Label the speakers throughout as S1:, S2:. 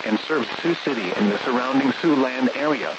S1: and serves Sioux City and the surrounding Siouxland area.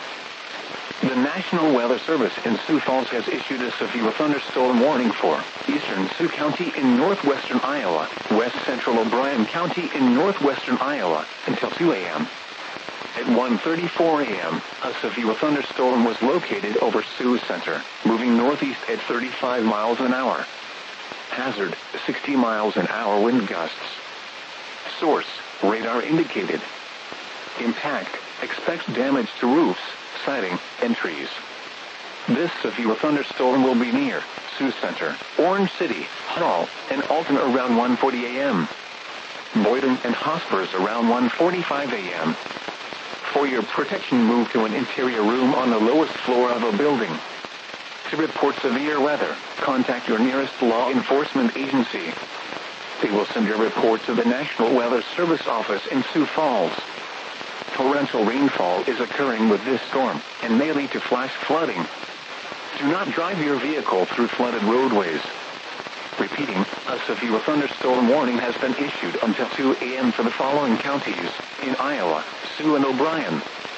S1: The National Weather Service in Sioux Falls has issued a severe thunderstorm warning for eastern Sioux County in northwestern Iowa, west central O'Brien County in northwestern Iowa, until 2 a.m. At 1:34 a.m., a severe thunderstorm was located over Sioux Center, moving northeast at 35 miles an hour. Hazard, 60 miles an hour wind gusts. Source, radar indicated. Impact, expects damage to roofs, siding, and trees. This severe thunderstorm will be near Sioux Center, Orange City, Hall, and Alton around 1:40 a.m. Boyden and Hospers around 1:45 a.m. For your protection, move to an interior room on the lowest floor of a building. To report severe weather, contact your nearest law enforcement agency. They will send your report to the National Weather Service office in Sioux Falls. Torrential rainfall is occurring with this storm and may lead to flash flooding. Do not drive your vehicle through flooded roadways. Repeating, a severe thunderstorm warning has been issued until 2 a.m. for the following counties in Iowa, Sioux and O'Brien.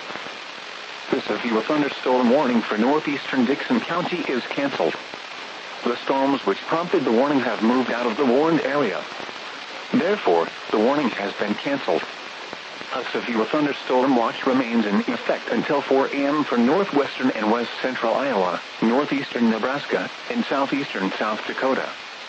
S1: The severe thunderstorm warning for northeastern Dixon County is canceled. The storms which prompted the warning have moved out of the warned area. Therefore, the warning has been canceled. A severe thunderstorm watch remains in effect until 4 a.m. for northwestern and west central Iowa, northeastern Nebraska, and southeastern South Dakota.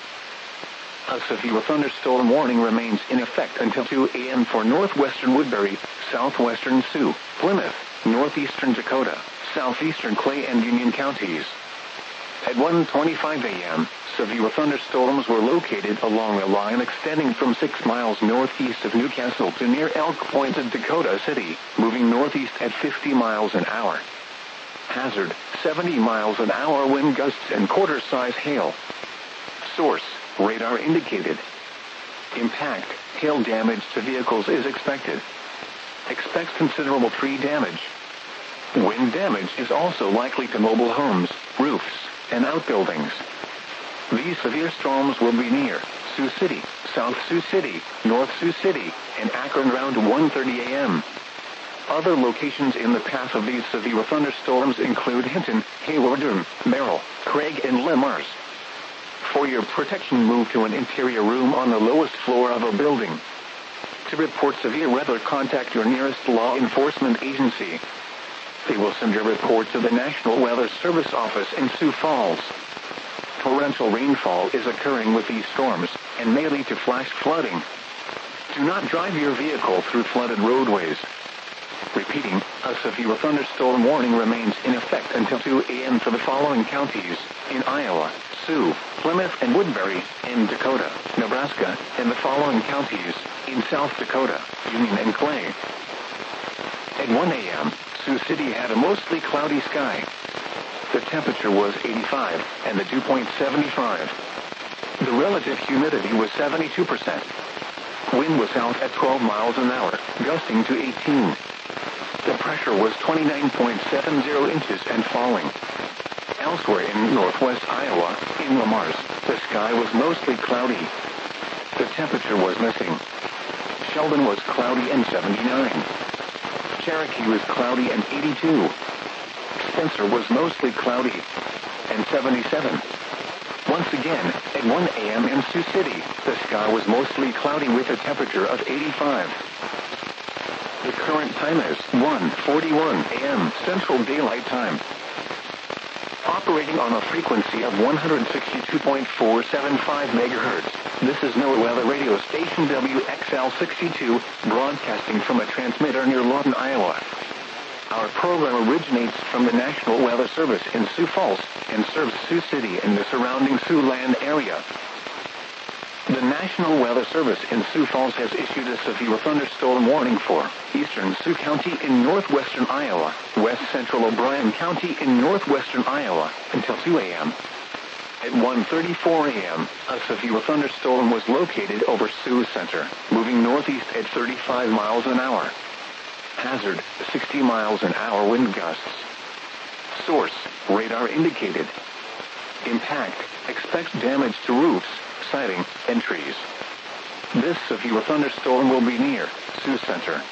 S1: A severe thunderstorm warning remains in effect until 2 a.m. for northwestern Woodbury, southwestern Sioux, Plymouth, northeastern Dakota, southeastern Clay and Union counties. At 1:25 a.m., severe thunderstorms were located along a line extending from 6 miles northeast of Newcastle to near Elk Point in Dakota City, moving northeast at 50 miles an hour. Hazard, 70 miles an hour wind gusts and quarter-size hail. Source, radar indicated. Impact, hail damage to vehicles is expected. Expects considerable tree damage. Wind damage is also likely to mobile homes, roofs, and outbuildings. These severe storms will be near Sioux City, South Sioux City, North Sioux City, and Akron around 1:30 a.m. Other locations in the path of these severe thunderstorms include Hinton, Hayward, Merrill, Craig, and Le Mars. For your protection, move to an interior room on the lowest floor of a building. To report severe weather, contact your nearest law enforcement agency. They will send your report to the National Weather Service office in Sioux Falls. Torrential rainfall is occurring with these storms and may lead to flash flooding. Do not drive your vehicle through flooded roadways. Repeating, a severe thunderstorm warning remains in effect until 2 a.m. for the following counties in Iowa, Sioux, Plymouth and Woodbury, in Dakota, Nebraska, and the following counties in South Dakota, Union and Clay. At 1 a.m., Sioux City had a mostly cloudy sky. The temperature was 85 and the dew point 75. The relative humidity was 72%. Wind was south at 12 miles an hour, gusting to 18. The pressure was 29.70 inches and falling. Elsewhere in northwest Iowa, in Le Mars, the sky was mostly cloudy. The temperature was missing. Sheldon was cloudy and 79. Cherokee was cloudy and 82. Spencer was mostly cloudy and 77. Once again, at 1 a.m. in Sioux City, the sky was mostly cloudy with a temperature of 85. The current time is 1:41 a.m. Central Daylight Time. Operating on a frequency of 162.475 megahertz, this is NOAA Weather Radio Station WXL62, broadcasting from a transmitter near Lawton, Iowa. Our program originates from the National Weather Service in Sioux Falls and serves Sioux City and the surrounding Siouxland area. The National Weather Service in Sioux Falls has issued a severe thunderstorm warning for eastern Sioux County in northwestern Iowa, west central O'Brien County in northwestern Iowa, until 2 a.m. At 1:34 a.m., a severe thunderstorm was located over Sioux Center, moving northeast at 35 miles an hour. Hazard, 60 miles an hour wind gusts. Source, radar indicated. Impact, expects damage to roofs, siding, and trees. This severe thunderstorm will be near Sioux Center,